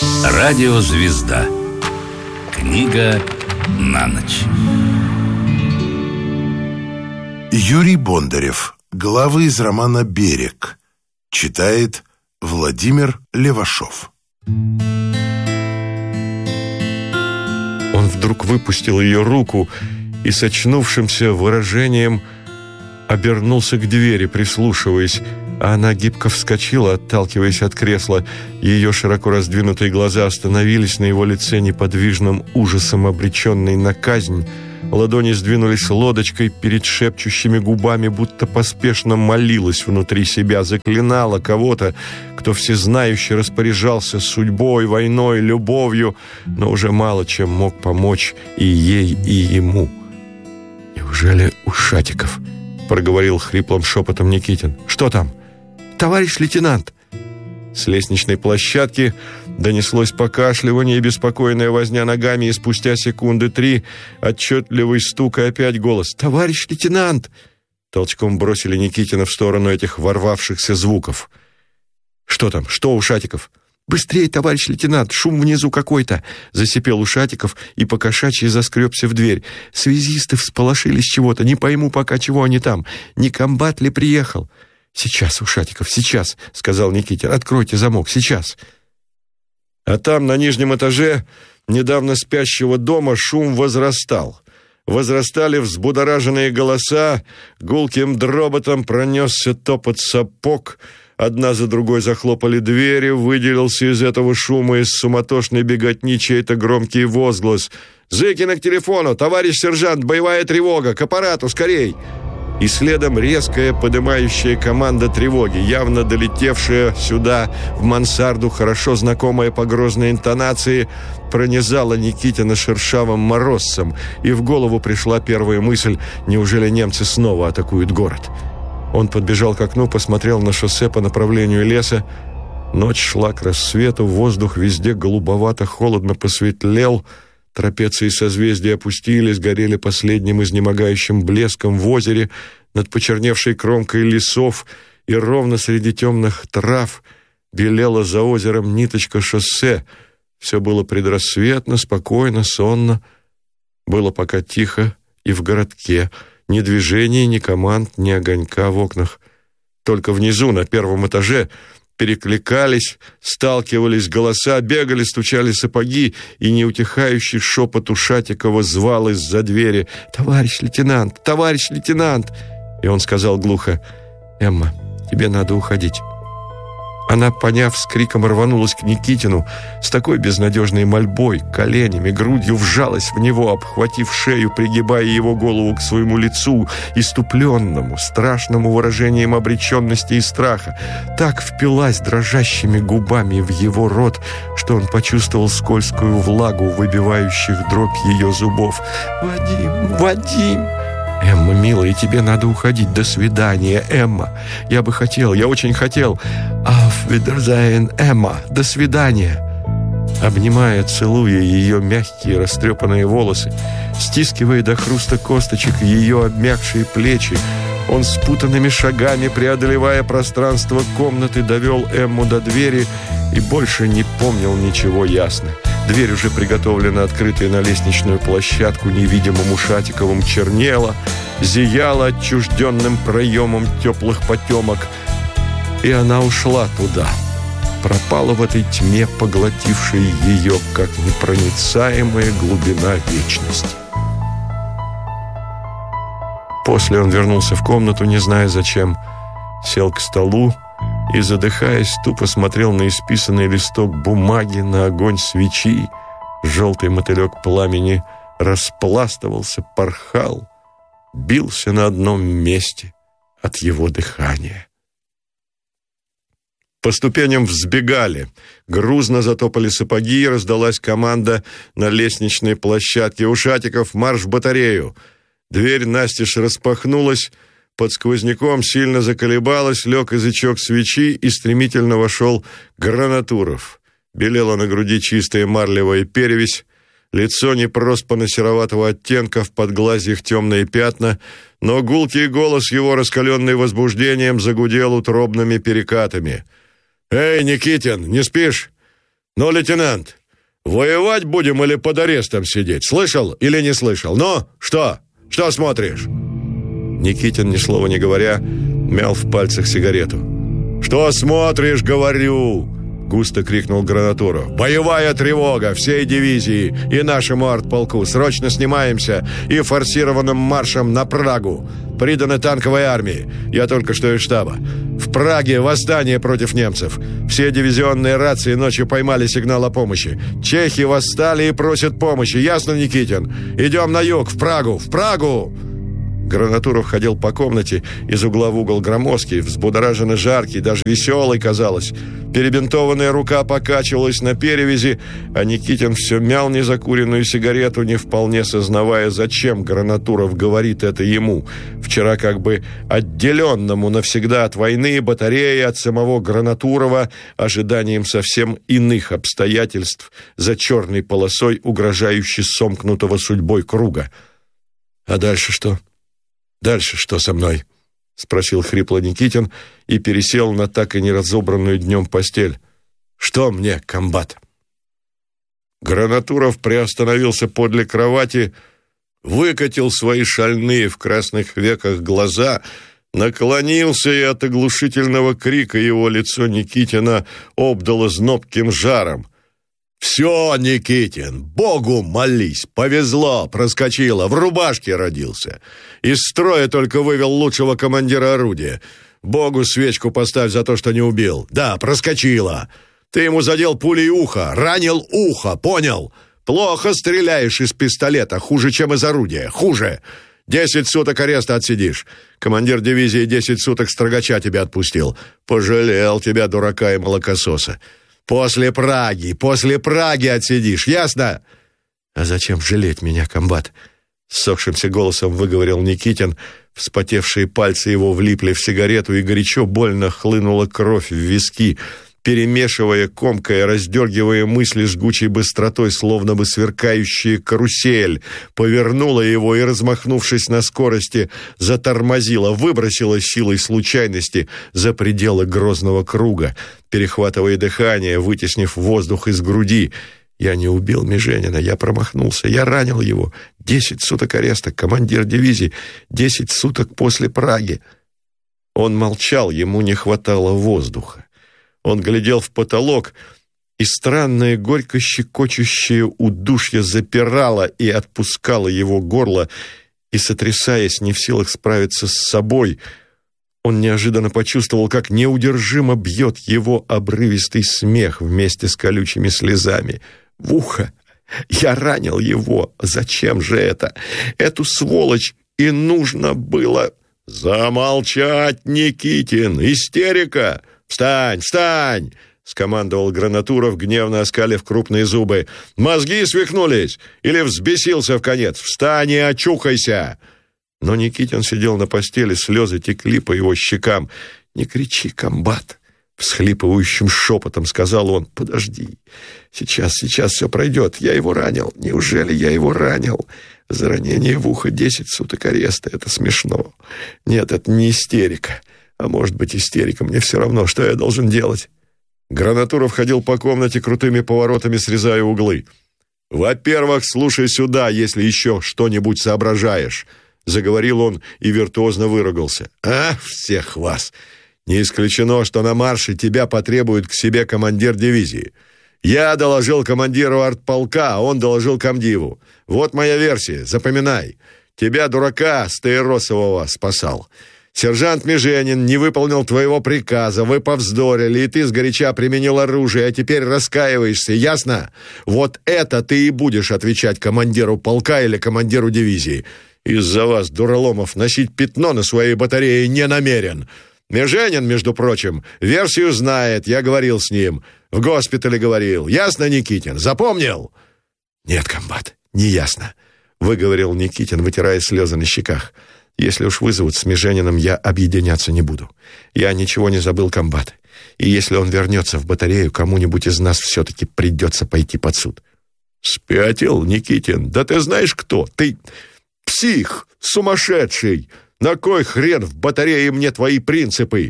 Радиозвезда. Книга на ночь. Юрий Бондарев. Главы из романа «Берег». Читает Владимир Левашов. Он вдруг выпустил ее руку и с очнувшимся выражением обернулся к двери, прислушиваясь, а она гибко вскочила, отталкиваясь от кресла. Ее широко раздвинутые глаза остановились на его лице неподвижным ужасом, обреченной на казнь. Ладони сдвинулись лодочкой перед шепчущими губами, будто поспешно молилась внутри себя, заклинала кого-то, кто всезнающий распоряжался судьбой, войной, любовью, но уже мало чем мог помочь и ей, и ему. «Неужели Ушатиков?» — проговорил хриплым шепотом Никитин. «Что там?» «Товарищ лейтенант!» С лестничной площадки донеслось покашливание и беспокойная возня ногами, и спустя секунды 3 отчетливый стук и опять голос. «Товарищ лейтенант!» Толчком бросили Никитина в сторону этих ворвавшихся звуков. «Что там? Что, Ушатиков?» «Быстрее, товарищ лейтенант! Шум внизу какой-то!» Засипел Ушатиков и покошачьи заскребся в дверь. «Связисты всполошились чего-то. Не пойму пока, чего они там. Не комбат ли приехал?» «Сейчас, Ушатиков, сейчас!» — сказал Никитин. «Откройте замок, сейчас!» А там, на нижнем этаже недавно спящего дома, шум возрастал. Возрастали взбудораженные голоса, гулким дроботом пронесся топот сапог, одна за другой захлопали двери, выделился из этого шума, из суматошной беготни чей-то громкий возглас. «Зыкина к телефону! Товарищ сержант, боевая тревога! К аппарату, скорей!» И следом резкая подымающая команда тревоги, явно долетевшая сюда, в мансарду, хорошо знакомая по грозной интонации, пронизала Никитина шершавым морозцем, и в голову пришла первая мысль: неужели немцы снова атакуют город? Он подбежал к окну, посмотрел на шоссе по направлению леса. Ночь шла к рассвету, воздух везде голубовато-холодно посветлел, трапеции созвездия опустились, горели последним изнемогающим блеском в озере, над почерневшей кромкой лесов, и ровно среди темных трав белела за озером ниточка шоссе. Все было предрассветно, спокойно, сонно. Было пока тихо и в городке. Ни движения, ни команд, ни огонька в окнах. Только внизу, на первом этаже, перекликались, сталкивались голоса, бегали, стучали сапоги, и неутихающий шепот Ушатикова звал из-за двери: «Товарищ лейтенант! Товарищ лейтенант!» И он сказал глухо: «Эмма, тебе надо уходить». Она, поняв, с криком рванулась к Никитину, с такой безнадежной мольбой, коленями, грудью вжалась в него, обхватив шею, пригибая его голову к своему лицу, иступленному, страшному выражением обреченности и страха. Так впилась дрожащими губами в его рот, что он почувствовал скользкую влагу, выбивающих дробь ее зубов. «Вадим! Вадим!» «Эмма, милая, тебе надо уходить. До свидания, Эмма. Я бы хотел, я очень хотел. Auf Wiedersehen, Эмма. До свидания». Обнимая, целуя ее мягкие растрепанные волосы, стискивая до хруста косточек ее обмякшие плечи, он спутанными шагами, преодолевая пространство комнаты, довел Эмму до двери и больше не помнил ничего ясно. Дверь, уже приготовлена, открытая на лестничную площадку невидимым Ушатиковым, чернела, зияла отчужденным проемом теплых потемок, и она ушла туда, пропала в этой тьме, поглотившей ее, как непроницаемая глубина вечности. После он вернулся в комнату, не зная зачем, сел к столу и, задыхаясь, тупо смотрел на исписанный листок бумаги, на огонь свечи. Желтый мотылек пламени распластывался, порхал, бился на одном месте от его дыхания. По ступеням взбегали, грузно затопали сапоги, раздалась команда на лестничной площадке: «Ушатиков, марш в батарею!» Дверь настежь распахнулась, под сквозняком сильно заколебалась, лег язычок свечи, и стремительно вошел Гранатуров. Белела на груди чистая марлевая перевесь, лицо непроспанно-сероватого оттенка, в подглазьях темные пятна, но гулкий голос его, раскаленный возбуждением, загудел утробными перекатами. «Эй, Никитин, не спишь? «Ну, лейтенант, воевать будем или под арестом сидеть? Слышал или не слышал? Ну, что? Что смотришь?» Никитин, ни слова не говоря, мял в пальцах сигарету. «Что смотришь, говорю?» — густо крикнул Гранатуров. «Боевая тревога всей дивизии и нашему артполку. Срочно снимаемся и форсированным маршем на Прагу. Приданы танковой армии. Я только что из штаба. В Праге восстание против немцев. Все дивизионные рации ночью поймали сигнал о помощи. Чехи восстали и просят помощи. Ясно, Никитин? Идем на юг, в Прагу! В Прагу!» Гранатуров ходил по комнате из угла в угол громоздкий, взбудораженно жаркий, даже веселый, казалось. Перебинтованная рука покачивалась на перевязи, а Никитин все мял незакуренную сигарету, не вполне сознавая, зачем Гранатуров говорит это ему, вчера как бы отделенному навсегда от войны, батареи, от самого Гранатурова, ожиданием совсем иных обстоятельств за черной полосой, угрожающей сомкнутого судьбой круга. «А дальше что? Дальше что со мной?» — спросил хрипло Никитин и пересел на так и не разобранную днем постель. «Что мне, комбат?» Гранатуров приостановился подле кровати, выкатил свои шальные в красных веках глаза, наклонился, и от оглушительного крика его лицо Никитина обдало знобким жаром. «Все, Никитин, Богу молись, повезло, проскочило, в рубашке родился. Из строя только вывел лучшего командира орудия. Богу свечку поставь за то, что не убил. Да, проскочило. Ты ему задел пулей ухо, ранил ухо, понял? Плохо стреляешь из пистолета, хуже, чем из орудия, хуже. 10 суток ареста отсидишь. Командир дивизии 10 суток строгача тебя отпустил. Пожалел тебя, дурака и молокососа. После Праги отсидишь, ясно?» «А зачем жалеть меня, комбат?» — ссохшимся голосом выговорил Никитин. Вспотевшие пальцы его влипли в сигарету, и горячо больно хлынула кровь в виски, перемешивая, комкая, раздергивая мысли жгучей быстротой, словно бы сверкающая карусель, повернула его и, размахнувшись на скорости, затормозила, выбросила силой случайности за пределы грозного круга, перехватывая дыхание, вытеснив воздух из груди. «Я не убил Меженина, я промахнулся, я ранил его. 10 суток ареста, командир дивизии, 10 суток после Праги». Он молчал, ему не хватало воздуха. Он глядел в потолок, и странное горько щекочущее удушье запирало и отпускало его горло, и, сотрясаясь, не в силах справиться с собой, он неожиданно почувствовал, как неудержимо бьет его обрывистый смех вместе с колючими слезами. В ухо. Я ранил его. Зачем же это? Эту сволочь и нужно было... «Замолчать, Никитин! Истерика! Встань, встань!» — скомандовал Гранатуров, гневно оскалив крупные зубы. «Мозги свихнулись? Или взбесился вконец? Встань и очухайся!» Но Никитин сидел на постели, слезы текли по его щекам. «Не кричи, комбат!» — всхлипывающим шепотом сказал он. «Подожди, сейчас все пройдет. Я его ранил. Неужели я его ранил? За ранение в ухо 10 суток ареста. Это смешно. Нет, это не истерика. А может быть, истерика. Мне все равно, что я должен делать». Гранатуров ходил по комнате крутыми поворотами, срезая углы. «Во-первых, слушай сюда, если еще что-нибудь соображаешь», — заговорил он и виртуозно выругался. «А, всех вас! Не исключено, что на марше тебя потребует к себе командир дивизии. Я доложил командиру артполка, а он доложил комдиву. Вот моя версия, запоминай. Тебя, дурака, Стаиросового, спасал. Сержант Меженин не выполнил твоего приказа, вы повздорили, и ты сгоряча применил оружие, а теперь раскаиваешься, ясно? Вот это ты и будешь отвечать командиру полка или командиру дивизии. Из-за вас, дураломов, носить пятно на своей батарее не намерен. Меженин, между прочим, версию знает, я говорил с ним. В госпитале говорил. Ясно, Никитин? Запомнил?» «Нет, комбат, не ясно», — выговорил Никитин, вытирая слезы на щеках. «Если уж вызовут с Межениным, я объединяться не буду. Я ничего не забыл, комбат. И если он вернется в батарею, кому-нибудь из нас все-таки придется пойти под суд». «Спятил, Никитин? Да ты знаешь кто? Ты псих, сумасшедший! На кой хрен в батарее мне твои принципы?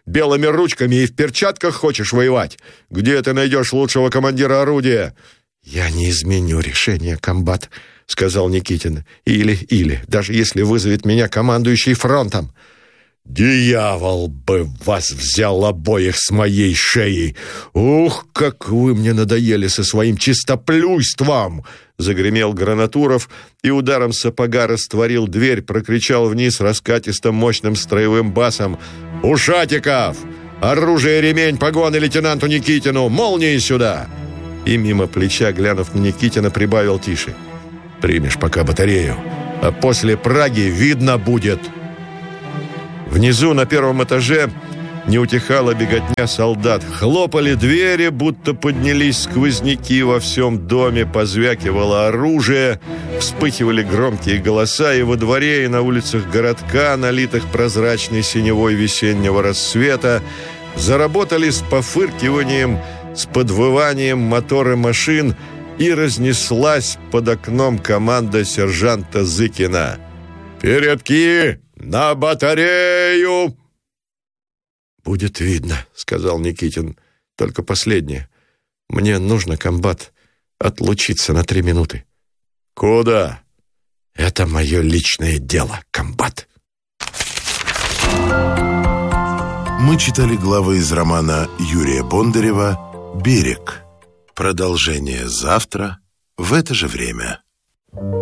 белыми ручками и в перчатках хочешь воевать? Где ты найдешь лучшего командира орудия?» «Я не изменю решение, комбат», — сказал Никитин. «Или, даже если вызовет меня командующий фронтом». «Дьявол бы вас взял обоих с моей шеей! Ух, как вы мне надоели со своим чистоплюйством!» Загремел Гранатуров и ударом сапога растворил дверь, прокричал вниз раскатистым мощным строевым басом: «Ушатиков! Оружие, ремень, погоны лейтенанту Никитину! Молнии сюда!» И мимо плеча, глянув на Никитина, прибавил тише: «Примешь пока батарею, а после Праги видно будет». Внизу, на первом этаже, не утихала беготня солдат. Хлопали двери, будто поднялись сквозняки во всем доме, позвякивало оружие, вспыхивали громкие голоса, и во дворе, и на улицах городка, налитых прозрачной синевой весеннего рассвета, заработали с пофыркиванием, с подвыванием моторы машин, и разнеслась под окном команда сержанта Зыкина: «Передки! На батарею!» «Будет видно», — сказал Никитин. «Только последнее. Мне нужно, комбат, отлучиться на 3 минуты». «Куда?» «Это мое личное дело, комбат». Мы читали главы из романа Юрия Бондарева «Берег». Продолжение завтра в это же время.